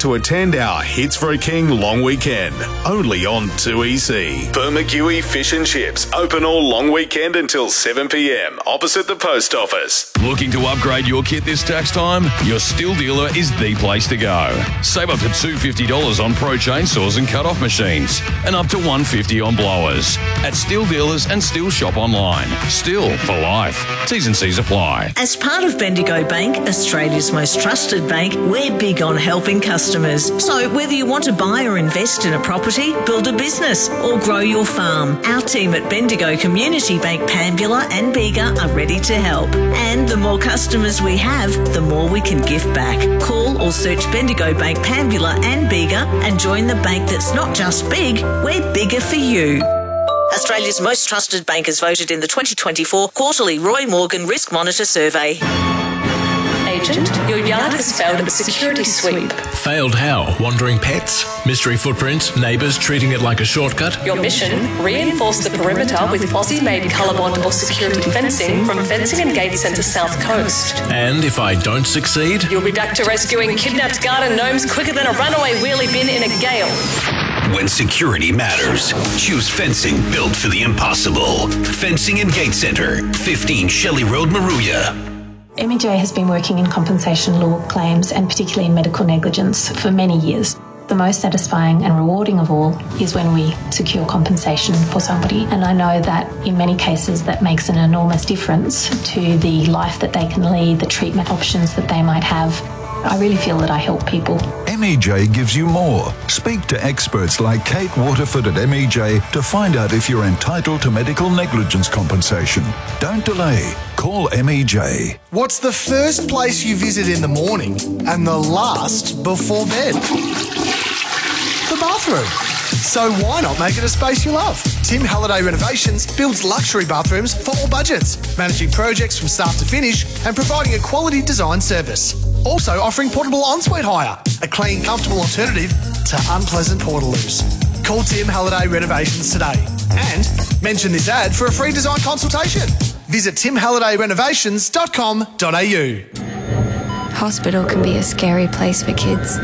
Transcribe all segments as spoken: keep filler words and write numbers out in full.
to attend our Hits for a King long weekend, only on two E C. Bermagui Fish and Chips, open all long weekend until seven p m, opposite the post office. Looking to upgrade your kit this tax time? Your Stihl dealer is the place to go. Save up to two hundred fifty dollars on pro chainsaws and cut-off machines, and up to one hundred fifty dollars on blowers. At Stihl dealers and Stihl shop online. Stihl for life. T's and C's apply. As part of Bendigo Bank, Australia's most trusted bank, we're big on helping customers. So whether you want to buy or invest in a property, build a business or grow your farm, our team at Bendigo Community Bank Pambula and Bega are ready to help. And the more customers we have, the more we can give back. Call or search Bendigo Bank Pambula and Bega and join the bank that's not just big, we're bigger for you. Australia's most trusted bank is voted in the twenty twenty-four quarterly Roy Morgan Risk Monitor Survey. Agent, your yard has failed at a security sweep. Failed how? Wandering pets? Mystery footprints? Neighbours treating it like a shortcut? Your mission, reinforce the perimeter with Aussie-made Colorbond or security fencing from Fencing and Gate Centre South Coast. And if I don't succeed? You'll be back to rescuing kidnapped garden gnomes quicker than a runaway wheelie bin in a gale. When security matters, choose fencing built for the impossible. Fencing and Gate Centre, fifteen Shelley Road, Maruya. M E J has been working in compensation law claims and particularly in medical negligence for many years. The most satisfying and rewarding of all is when we secure compensation for somebody, and I know that in many cases that makes an enormous difference to the life that they can lead, the treatment options that they might have. I really feel that I help people. M E J gives you more. Speak to experts like Kate Waterford at M E J to find out if you're entitled to medical negligence compensation. Don't delay. Call M E J. What's the first place you visit in the morning and the last before bed? The bathroom. So why not make it a space you love? Tim Halliday Renovations builds luxury bathrooms for all budgets, managing projects from start to finish and providing a quality design service. Also offering portable ensuite hire, a clean, comfortable alternative to unpleasant portaloos. Call Tim Halliday Renovations today and mention this ad for a free design consultation. Visit tim halliday renovations dot com dot a u. Hospital can be a scary place for kids.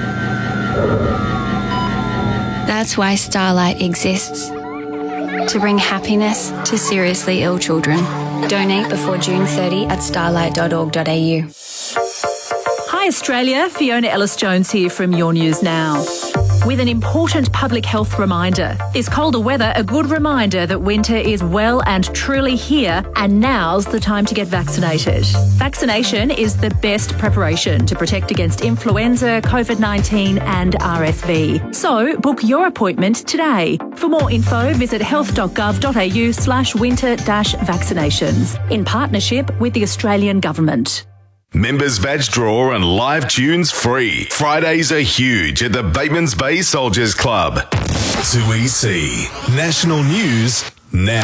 That's why Starlight exists. To bring happiness to seriously ill children. Donate before June thirtieth at starlight dot org dot a u. Hi Australia, Fiona Ellis-Jones here from Your News Now. With an important public health reminder. This colder weather, a good reminder that winter is well and truly here, and now's the time to get vaccinated. Vaccination is the best preparation to protect against influenza, COVID nineteen and R S V. So book your appointment today. For more info, visit health dot gov dot a u slash winter dash vaccinations in partnership with the Australian Government. Members badge draw and live tunes free. Fridays are huge at the Batemans Bay Soldiers Club. two E C. National News now.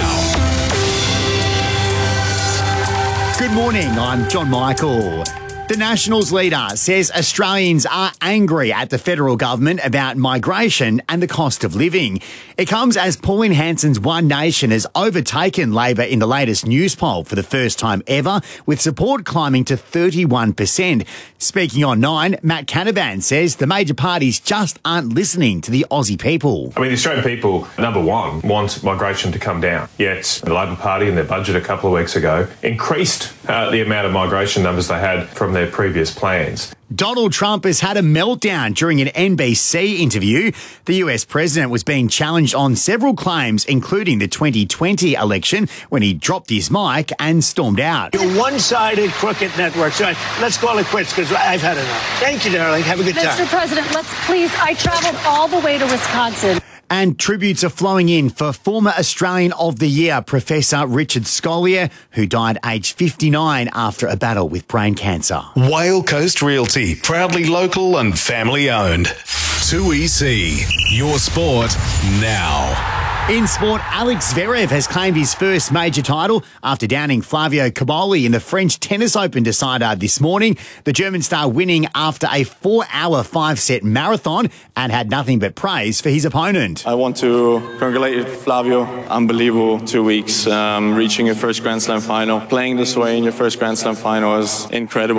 Good morning, I'm John Michael. The Nationals leader says Australians are angry at the federal government about migration and the cost of living. It comes as Pauline Hanson's One Nation has overtaken Labor in the latest news poll for the first time ever, with support climbing to thirty-one percent. Speaking on Nine, Matt Canavan says the major parties just aren't listening to the Aussie people. I mean, the Australian people, number one, want migration to come down. Yet the Labor Party in their budget a couple of weeks ago increased uh, the amount of migration numbers they had from their previous plans. Donald Trump has had a meltdown during an N B C interview. The U S president was being challenged on several claims, including the twenty twenty election, when he dropped his mic and stormed out. You're one-sided, crooked network. So let's call it quits because I've had enough. Thank you, darling. Have a good time. Mister President, let's please, I traveled all the way to Wisconsin. And tributes are flowing in for former Australian of the Year, Professor Richard Scolyer, who died aged fifty-nine after a battle with brain cancer. Whale Coast Realty, proudly local and family owned. two E C, your sport now. In sport, Alex Zverev has claimed his first major title after downing Flavio Cobolli in the French Tennis Open decider this morning. The German star winning after a four-hour, five-set marathon and had nothing but praise for his opponent. I want to congratulate Flavio. Unbelievable two weeks, um, reaching your first Grand Slam final. Playing this way in your first Grand Slam final is incredible.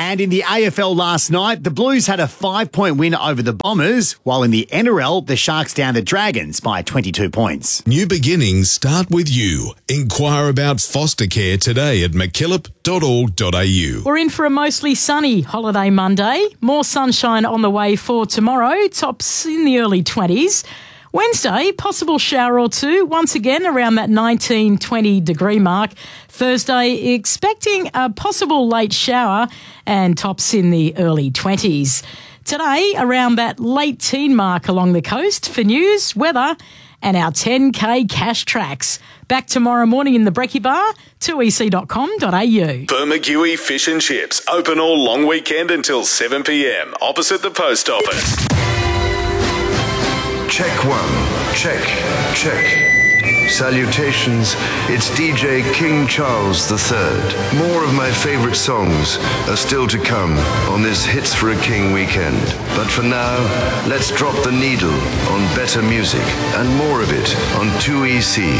And in the A F L last night, the Blues had a five-point win over the Bombers, while in the N R L, the Sharks downed the Dragons by twenty-two points. New beginnings start with you. Inquire about foster care today at mackillop dot org dot a u. We're in for a mostly sunny holiday Monday. More sunshine on the way for tomorrow. Tops in the early twenties. Wednesday, possible shower or two, once again around that nineteen, twenty degree mark. Thursday, expecting a possible late shower and tops in the early twenties. Today, around that late teen mark along the coast for news, weather and our ten K cash tracks. Back tomorrow morning in the Brekkie Bar, two e c dot com dot a u. Bermagui Fish and Chips, open all long weekend until seven p m, opposite the post office. Check one. Check. Check. Salutations, it's D J King Charles the third. More of my favorite songs are still to come on this Hits for a King weekend. But for now, let's drop the needle on better music and more of it on two E C.